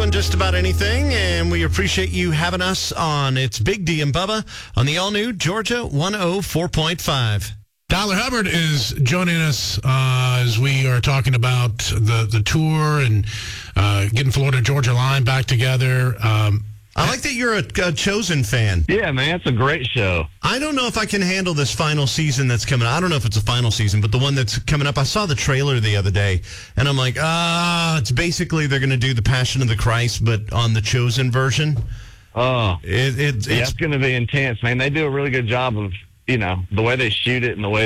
doing just about anything, and we appreciate you having us on. It's Big D and Bubba on the all-new Georgia 104.5. Tyler Hubbard is joining us as we are talking about the tour and getting Florida Georgia Line back together. I like that you're a Chosen fan. Yeah, man, it's a great show. I don't know if I can handle this final season that's coming. I don't know if it's a final season, but the one that's coming up. I saw the trailer the other day, and I'm like, it's basically they're going to do the Passion of the Christ, but on the Chosen version. Oh, it's going to be intense, man. They do a really good job of, the way they shoot it and the way